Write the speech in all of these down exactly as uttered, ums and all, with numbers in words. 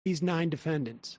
these nine defendants?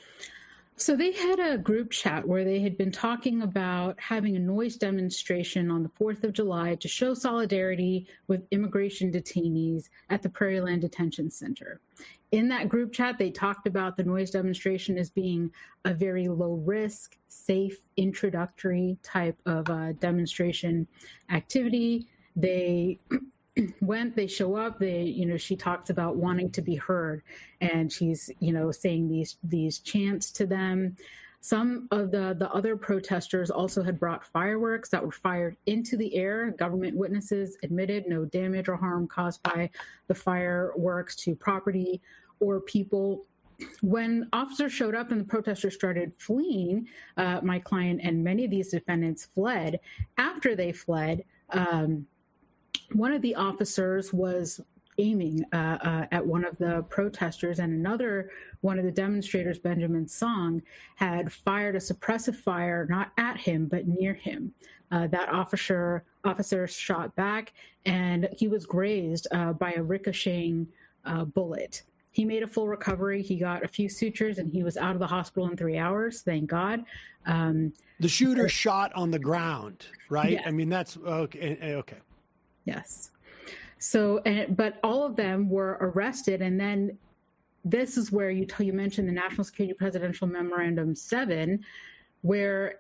So they had a group chat where they had been talking about having a noise demonstration on the fourth of July to show solidarity with immigration detainees at the Prairieland Detention Center. In that group chat, they talked about the noise demonstration as being a very low risk, safe, introductory type of uh, demonstration activity. They went, they show up, they, you know, she talks about wanting to be heard, and she's, you know, saying these these chants to them. Some of the, the other protesters also had brought fireworks that were fired into the air. Government witnesses admitted no damage or harm caused by the fireworks to property or people. When officers showed up and the protesters started fleeing, uh, my client and many of these defendants fled. After they fled, um, one of the officers was aiming uh, uh, at one of the protesters, and another one of the demonstrators, Benjamin Song, had fired a suppressive fire not at him but near him. Uh, that officer officer shot back, and he was grazed uh, by a ricocheting uh, bullet. He made a full recovery. He got a few sutures, and he was out of the hospital in three hours. Thank God. Um, the shooter but, shot on the ground, right? Yeah. I mean, that's okay. Okay. Yes. So, and, but all of them were arrested. And then this is where you, you mentioned the National Security Presidential Memorandum seven, where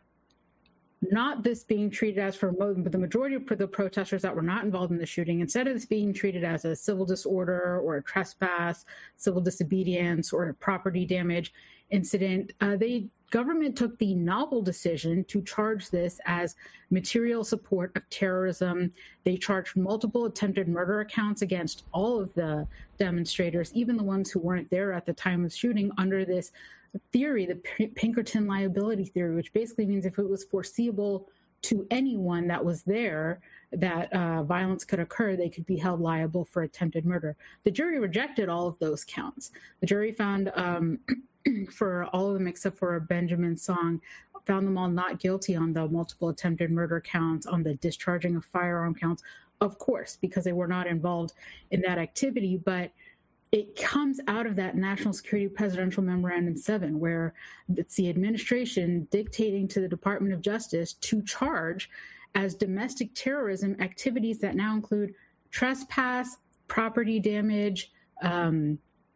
not this being treated as for but the majority of the protesters that were not involved in the shooting, instead of this being treated as a civil disorder or a trespass, civil disobedience, or a property damage incident, uh, they government took the novel decision to charge this as material support of terrorism. They charged multiple attempted murder accounts against all of the demonstrators, even the ones who weren't there at the time of shooting, under this theory, the Pinkerton liability theory, which basically means if it was foreseeable to anyone that was there that uh, violence could occur, they could be held liable for attempted murder. The jury rejected all of those counts. The jury found um, for all of them except for Benjamin Song, found them all not guilty on the multiple attempted murder counts, on the discharging of firearm counts, of course, because they were not involved in that activity. But it comes out of that National Security Presidential Memorandum seven, where it's the administration dictating to the Department of Justice to charge as domestic terrorism activities that now include trespass, property damage, um,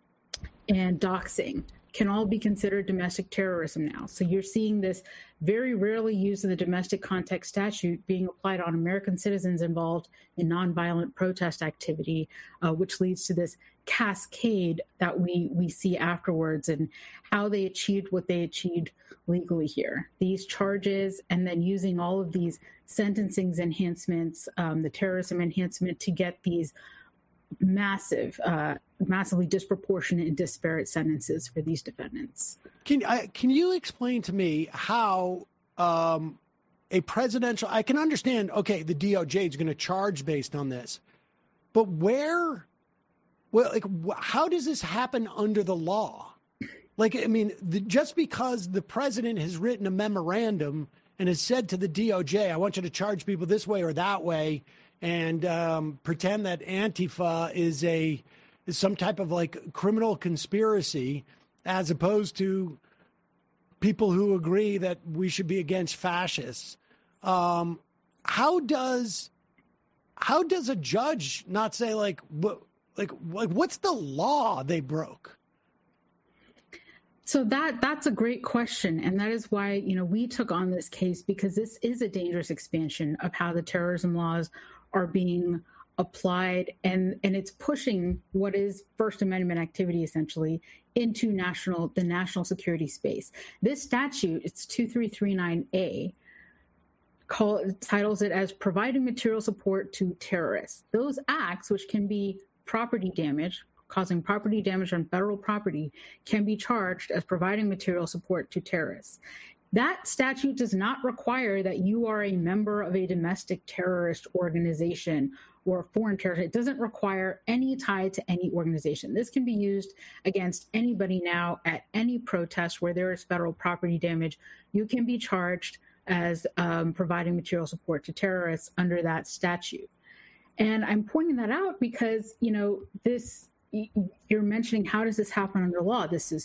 and doxing, can all be considered domestic terrorism now. So you're seeing this very rarely used in the domestic context statute being applied on American citizens involved in nonviolent protest activity, uh, which leads to this cascade that we, we see afterwards, and how they achieved what they achieved legally here. These charges, and then using all of these sentencing enhancements, um, the terrorism enhancement, to get these massive, uh, massively disproportionate and disparate sentences for these defendants. Can I, can you explain to me how um, a presidential, I can understand, okay, the D O J is going to charge based on this, but where, well, like, how does this happen under the law? Like, I mean, the, just because the president has written a memorandum and has said to the D O J, I want you to charge people this way or that way, and um, pretend that Antifa is a is some type of like criminal conspiracy, as opposed to people who agree that we should be against fascists. Um, how does how does a judge not say like what like like what's the law they broke? So that that's a great question. And that is why, you know, we took on this case, because this is a dangerous expansion of how the terrorism laws are being applied, and and it's pushing what is First Amendment activity essentially into national the national security space. This statute, it's two three three nine A, call titles it as providing material support to terrorists. Those acts, which can be property damage, causing property damage on federal property, can be charged as providing material support to terrorists. That statute does not require that you are a member of a domestic terrorist organization or a foreign terrorist. It doesn't require any tie to any organization. This can be used against anybody now at any protest where there is federal property damage. You can be charged as um, providing material support to terrorists under that statute. And I'm pointing that out because, you know, this you're mentioning, how does this happen under law? This is